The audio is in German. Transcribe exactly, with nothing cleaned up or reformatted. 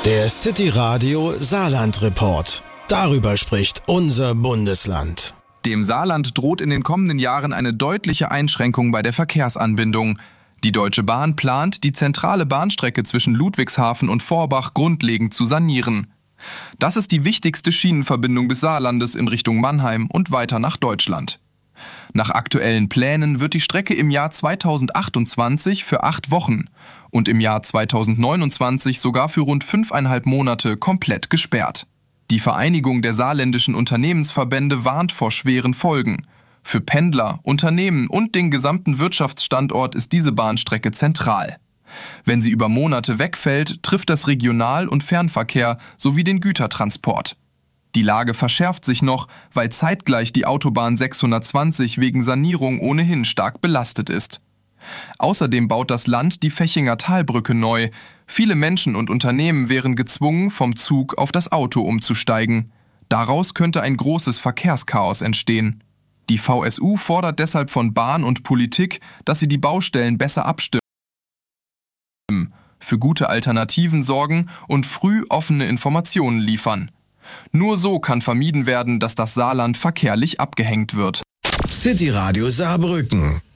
Der City Radio Saarland Report. Darüber spricht unser Bundesland. Dem Saarland droht in den kommenden Jahren eine deutliche Einschränkung bei der Verkehrsanbindung. Die Deutsche Bahn plant, die zentrale Bahnstrecke zwischen Ludwigshafen und Forbach grundlegend zu sanieren. Das ist die wichtigste Schienenverbindung des Saarlandes in Richtung Mannheim und weiter nach Deutschland. Nach aktuellen Plänen wird die Strecke im Jahr zweitausendachtundzwanzig für acht Wochen und im Jahr zweitausendneunundzwanzig sogar für rund fünfeinhalb Monate komplett gesperrt. Die Vereinigung der saarländischen Unternehmensverbände warnt vor schweren Folgen. Für Pendler, Unternehmen und den gesamten Wirtschaftsstandort ist diese Bahnstrecke zentral. Wenn sie über Monate wegfällt, trifft das Regional- und Fernverkehr sowie den Gütertransport. Die Lage verschärft sich noch, weil zeitgleich die Autobahn sechshundertzwanzig wegen Sanierung ohnehin stark belastet ist. Außerdem baut das Land die Vechinger Talbrücke neu. Viele Menschen und Unternehmen wären gezwungen, vom Zug auf das Auto umzusteigen. Daraus könnte ein großes Verkehrschaos entstehen. Die V S U fordert deshalb von Bahn und Politik, dass sie die Baustellen besser abstimmen, für gute Alternativen sorgen und früh offene Informationen liefern. Nur so kann vermieden werden, dass das Saarland verkehrlich abgehängt wird. City Radio Saarbrücken.